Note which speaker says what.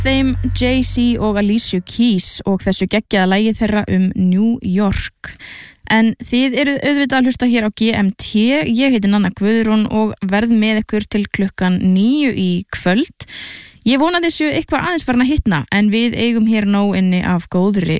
Speaker 1: þeim Jay-Z og Alicia Keys og þessu geggjaða lagi þeirra New York. En þið eruð auðvitað að hlusta hér á GMT. Ég heiti Nanna Guðrún og verð með ykkur til klukkan 9 í kvöld. Ég vona þessu eitthvað aðeins farin að hitna, en við eigum hér nóg inni af góðri